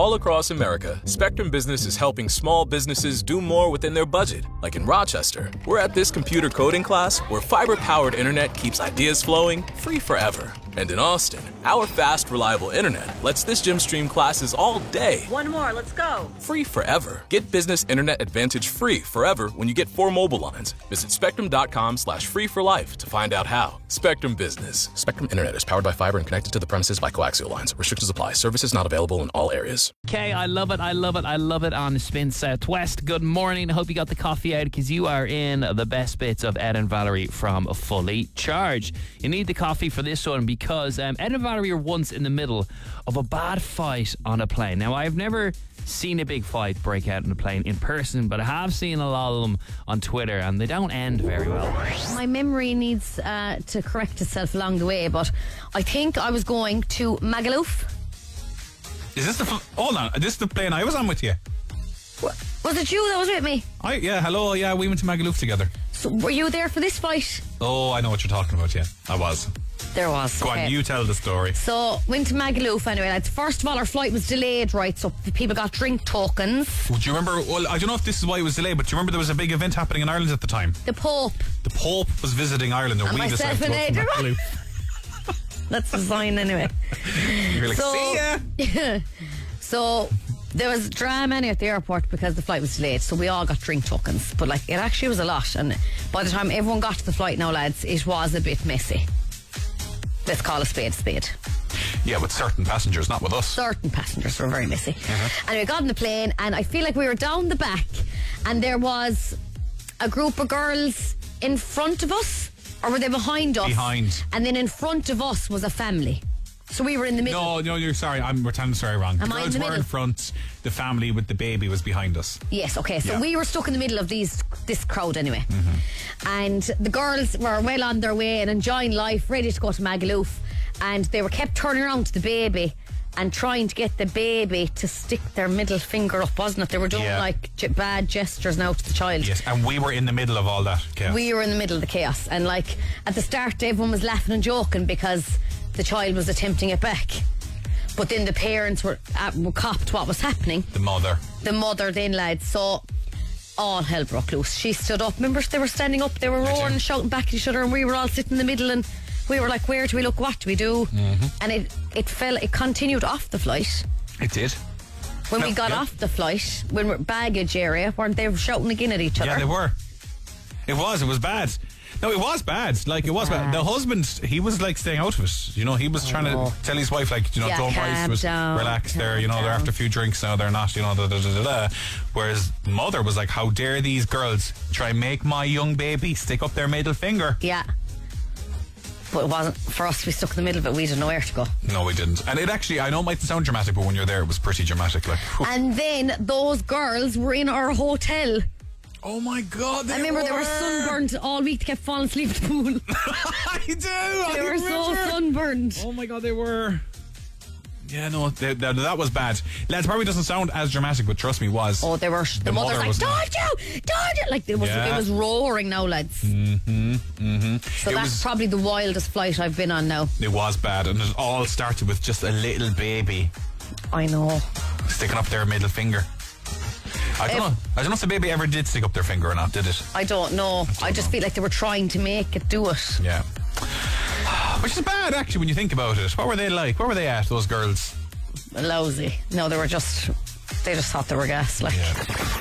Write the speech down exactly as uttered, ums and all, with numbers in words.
All across America, Spectrum Business is helping small businesses do more within their budget. Like in Rochester, we're at this computer coding class where fiber-powered internet keeps ideas flowing free forever. And in Austin, our fast, reliable internet lets this gym stream classes all day. One more, let's go. Free forever. Get Business Internet Advantage free forever when you get four mobile lines. Visit spectrum.com slash free for life to find out how. Spectrum Business. Spectrum Internet is powered by fiber and connected to the premises by coaxial lines. Restrictions apply. Services not available in all areas. Okay, I love it, I love it, I love it on Spin Southwest. Good morning. I hope you got the coffee out because you are in the best bits of Ed and Valerie from Fully Charged. You need the coffee for this one because um, Ed and Valerie were once in the middle of a bad fight on a plane. Now, I've never seen a big fight break out on a plane in person, but I have seen a lot of them on Twitter and they don't end very well. My memory needs uh, to correct itself along the way, but I think I was going to Magaluf. Is this the... Fl- Hold on, this is the plane I was on with you? Was it you that was with me? I, yeah, hello, yeah, we went to Magaluf together. So were you there for this fight? Oh, I know what you're talking about, yeah. I was. There was. Go okay. on, you tell the story. So, went to Magaluf anyway, lads. First of all, our flight was delayed, right? So, people got drink tokens. Do you remember, well, I don't know if this is why it was delayed, but do you remember there was a big event happening in Ireland at the time? The Pope. The Pope was visiting Ireland and, and we decided to go to Magaluf. That's the sign anyway. You're like, so, see ya! So, there was drama anyway at the airport because the flight was delayed, so we all got drink tokens. But, like, it actually was a lot. And by the time everyone got to the flight now, lads, it was a bit messy. Let's call a spade a spade. Yeah, with certain passengers, not with us. Certain passengers were very messy. Uh-huh. And we got on the plane, and I feel like we were down the back, and there was a group of girls in front of us, or were they behind us? Behind. And then in front of us was a family. So we were in the middle. No, no, you're sorry. I'm we're telling the story wrong. Am the I in girls the were middle? in front. The family with the baby was behind us. Yes, okay. So Yeah. we were stuck in the middle of these this crowd anyway. Mm-hmm. And the girls were well on their way and enjoying life, ready to go to Magaluf. And they were kept turning around to the baby and trying to get the baby to stick their middle finger up, wasn't it? They were doing Yeah. like j- bad gestures now to the child. Yes, and we were in the middle of all that chaos. We were in the middle of the chaos. And like at the start, everyone was laughing and joking because the child was attempting it back. But then the parents were, uh, were copped what was happening. The mother. The mother then, lads. So all hell broke loose. She stood up. Remember, they were standing up, they were I do. roaring and shouting back at each other, and we were all sitting in the middle, and we were like, where do we look, what do we do? Mm-hmm. And it, it fell, it continued off the flight. It did. When No, we got yeah. off the flight, when we're baggage area, weren't they shouting again at each other? Yeah, they were. It was. It was bad. No, it was bad. Like, it was bad. The husband, he was like staying out of it. You know, he was trying know. to tell his wife, like, you know, Yeah, don't calm worry, just down, relax. calm They're, you know, they're down. after a few drinks now. They're not, you know, da da da da da. Whereas mother was like, how dare these girls try and make my young baby stick up their middle finger? Yeah. But it wasn't for us. We stuck in the middle of it. We didn't know where to go. No, we didn't. And it actually, I know it might sound dramatic, but when you're there, it was pretty dramatic. Like, whew. And then those girls were in our hotel. Oh my God, they I remember were. they were sunburned all week. They kept falling asleep at the pool. I do. They I were so remember. sunburned. Oh my God, they were. Yeah, no, they, they, that was bad. Lads, probably doesn't sound as dramatic, but trust me, was. Oh, they were. The, The mother's mother like, was don't not. you, don't you? Like it was, Yeah. it was roaring now, lads. Mm-hmm, mm-hmm. So it that's was, probably the wildest flight I've been on now. It was bad, and it all started with just a little baby I know. sticking up their middle finger. I don't If- know. I don't know if the baby ever did stick up their finger or not, did it? I don't know. I, just know. feel like they were trying to make it do it. Yeah. Which is bad, actually, when you think about it. What were they like? What were they at, those girls? Lousy. No, they were just. They just thought they were gas. Like. Yeah.